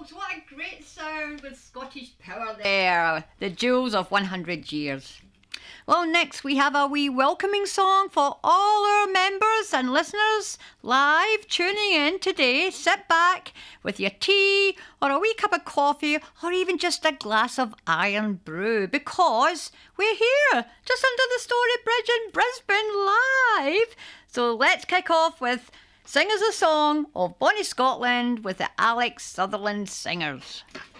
folks, what a great sound with Scottish Power there. The Jewels of 100 Years. Well, next we have a wee welcoming song for all our members and listeners live tuning in today. Sit back with your tea or a wee cup of coffee or even just a glass of iron brew because we're here just under the Story Bridge in Brisbane live. So let's kick off with Sing Us a Song of Bonnie Scotland with the Alex Sutherland Singers.